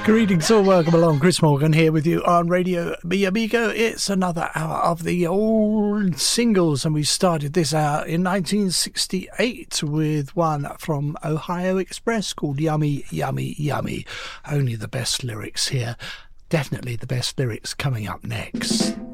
Greetings or welcome along. Chris Morgan here with you on Radio Mi Amigo. It's another hour of the old singles, and we started this hour in 1968 with one from Ohio Express called Yummy, Yummy, Yummy. Only the best lyrics here. Definitely the best lyrics coming up next.